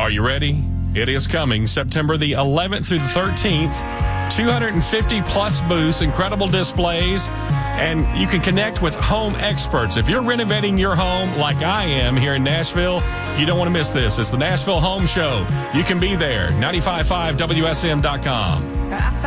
Are you ready? It is coming September the 11th through the 13th. 250 plus booths, incredible displays, and you can connect with home experts. If you're renovating your home like I am here in Nashville, you don't want to miss this. It's the Nashville Home Show. You can be there. 95.5WSM.com.